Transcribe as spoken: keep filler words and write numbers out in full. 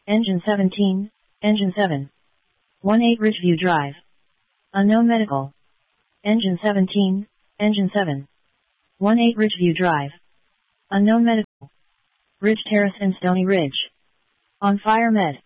Engine seventeen, Engine seven. one eight Ridgeview Drive. Unknown Medical. Engine seventeen, Engine seven. one eight Ridgeview Drive. Unknown Medical. Ridge Terrace and Stony Ridge. On Fire Med.